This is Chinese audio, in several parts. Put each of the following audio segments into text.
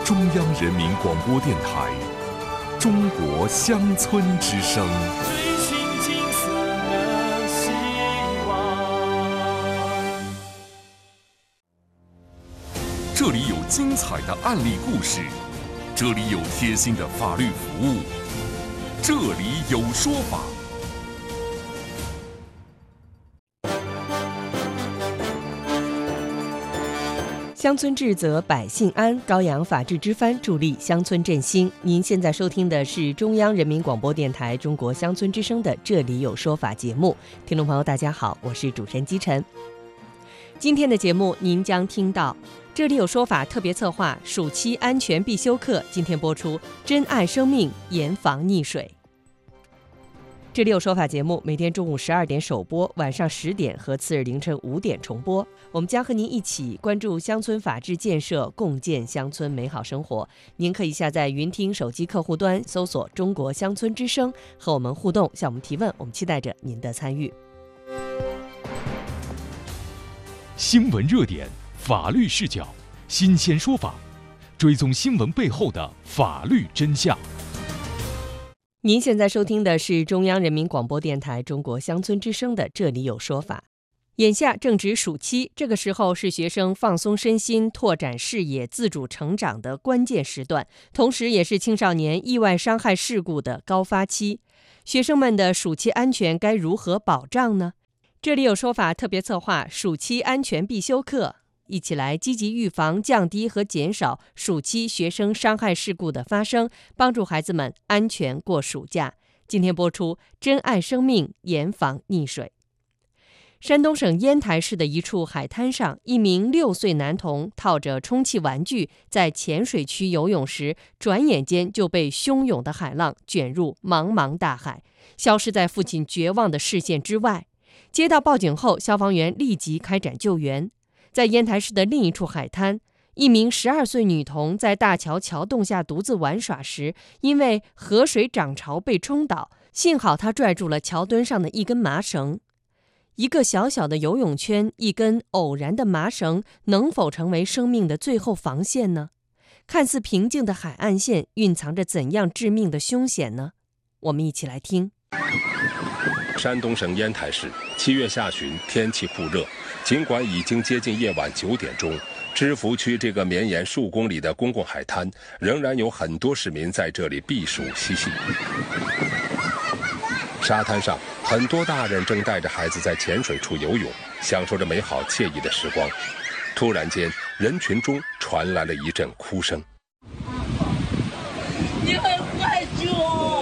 中央人民广播电台中国乡村之声。 追寻金色的希望。 这里有精彩的案例故事，这里有贴心的法律服务，这里有说法。 乡村治则百姓安，高扬法治之帆，助力乡村振兴。您现在收听的是中央人民广播电台中国乡村之声的《这里有说法》节目。听众朋友大家好，我是主持人姬晨。今天的节目您将听到这里有说法特别策划暑期安全必修课，今天播出珍爱生命，严防溺水。这里有说法节目每天中午12点首播，晚上10点和次日凌晨5点重播。我们将和您一起关注乡村法治建设，共建乡村美好生活。您可以下载云听手机客户端，搜索中国乡村之声，和我们互动，向我们提问，我们期待着您的参与。 新闻热点，法律视角，新鲜说法，追踪新闻背后的法律真相。 您现在收听的是中央人民广播电台中国乡村之声的《这里有说法》。眼下正值暑期，这个时候是学生放松身心、拓展视野、自主成长的关键时段，同时也是青少年意外伤害事故的高发期。学生们的暑期安全该如何保障呢？这里有说法特别策划暑期安全必修课，一起来积极预防、降低和减少暑期学生伤害事故的发生，帮助孩子们安全过暑假。今天播出珍爱生命，严防溺水。山东省烟台市的一处海滩上，一名6岁男童套着充气玩具在浅水区游泳时，转眼间就被汹涌的海浪卷入茫茫大海，消失在父亲绝望的视线之外。接到报警后，消防员立即开展救援。在烟台市的另一处海滩，一名12岁女童在大桥桥洞下独自玩耍时，因为河水涨潮被冲倒，幸好她拽住了桥墩上的一根麻绳。一个小小的游泳圈，一根偶然的麻绳，能否成为生命的最后防线呢？看似平静的海岸线，蕴藏着怎样致命的凶险呢？我们一起来听。 山东省烟台市7月下旬，天气酷热，尽管已经接近夜晚9点钟，芝罘区这个绵延数公里的公共海滩，仍然有很多市民在这里避暑嬉戏。沙滩上，很多大人正带着孩子在浅水处游泳，享受着美好惬意的时光。突然间，人群中传来了一阵哭声。 你们快救！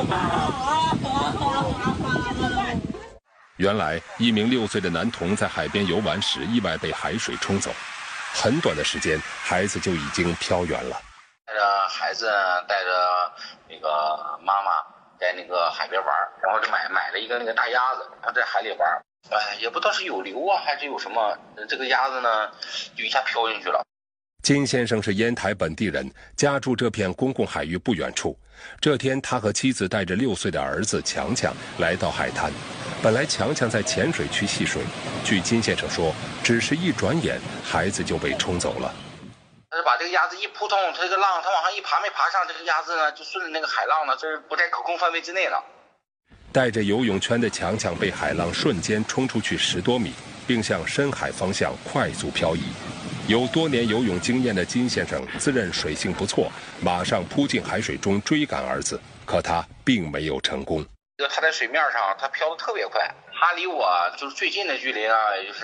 原来，一名6岁的男童在海边游玩时意外被海水冲走，很短的时间，孩子就已经飘远了。 带着孩子，带着那个妈妈在那个海边玩，然后就买了一个那个大鸭子，然后在海里玩。也不知道是有流啊，还是有什么，这个鸭子呢，就一下飘进去了。 金先生是烟台本地人，家住这片公共海域不远处。这天，他和妻子带着6岁的儿子强强来到海滩。本来强强在浅水区戏水，据金先生说，只是一转眼，孩子就被冲走了。 他是把这个鸭子一扑通，他这个浪他往上一爬，没爬上，这个鸭子呢就顺着那个海浪呢，这是不在可控范围之内了。 带着游泳圈的强强被海浪瞬间冲出去10多米，并向深海方向快速漂移。有多年游泳经验的金先生自认水性不错，马上扑进海水中追赶儿子，可他并没有成功。 他在水面上，他飘得特别快，他离我就是最近的距离呢，也就是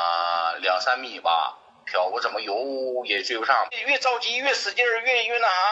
2-3米吧，飘，我怎么游也追不上，越着急越使劲越那啥。